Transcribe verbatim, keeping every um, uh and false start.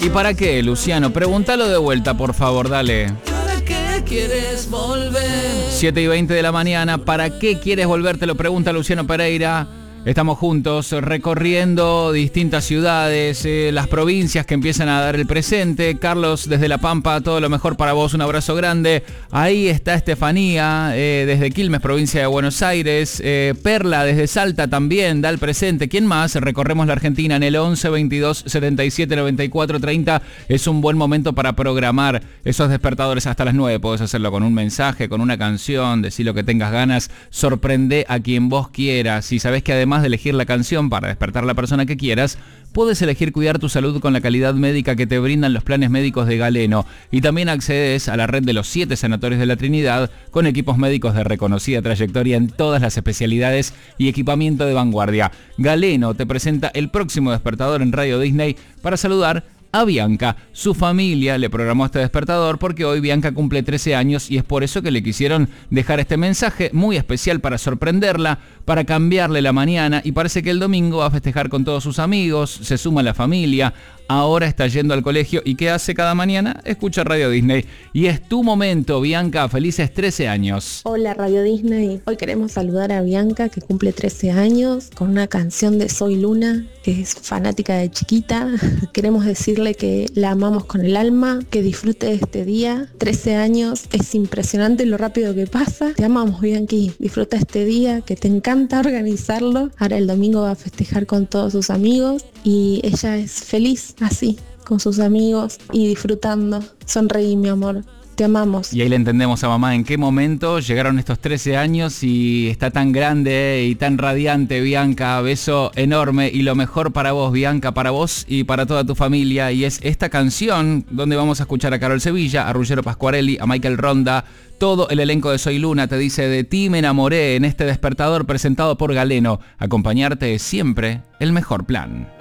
¿Y para qué, Luciano? Pregúntalo de vuelta, por favor, dale. ¿Para qué quieres volver? siete y veinte de la mañana, ¿para qué quieres volver? Te lo pregunta Luciano Pereira. Estamos juntos recorriendo distintas ciudades, eh, las provincias que empiezan a dar el presente. Carlos, desde La Pampa, todo lo mejor para vos, un abrazo grande. Ahí está Estefanía, eh, desde Quilmes, provincia de Buenos Aires. Eh, Perla, desde Salta, también da el presente. ¿Quién más? Recorremos la Argentina en el once, veintidós, setenta y siete, noventa y cuatro, treinta. Es un buen momento para programar esos despertadores hasta las nueve. Podés hacerlo con un mensaje, con una canción, decir lo que tengas ganas. Sorprende a quien vos quieras. Y sabés que además de elegir la canción para despertar a la persona que quieras, puedes elegir cuidar tu salud con la calidad médica que te brindan los planes médicos de Galeno. Y también accedes a la red de los siete sanatorios de la Trinidad con equipos médicos de reconocida trayectoria en todas las especialidades y equipamiento de vanguardia. Galeno te presenta el próximo despertador en Radio Disney para saludar a Bianca. Su familia le programó este despertador porque hoy Bianca cumple trece años y es por eso que le quisieron dejar este mensaje muy especial para sorprenderla, para cambiarle la mañana, y parece que el domingo va a festejar con todos sus amigos, se suma a la familia, ahora está yendo al colegio y ¿qué hace cada mañana? Escucha Radio Disney. Y es tu momento, Bianca, felices trece años. Hola Radio Disney, hoy queremos saludar a Bianca que cumple trece años con una canción de Soy Luna, que es fanática de chiquita. Queremos decirle que la amamos con el alma, que disfrute de este día. trece años, es impresionante lo rápido que pasa. Te amamos, Bianqui, disfruta este día, que te encanta organizarlo. Ahora el domingo va a festejar con todos sus amigos y ella es feliz así, con sus amigos y disfrutando. Sonreí, mi amor. Te amamos. Y ahí le entendemos a mamá en qué momento llegaron estos trece años y está tan grande y tan radiante, Bianca. Beso enorme y lo mejor para vos, Bianca, para vos y para toda tu familia. Y es esta canción donde vamos a escuchar a Carol Sevilla, a Ruggero Pasquarelli, a Michael Ronda. Todo el elenco de Soy Luna te dice: de ti me enamoré, en este despertador presentado por Galeno. Acompañarte es siempre el mejor plan.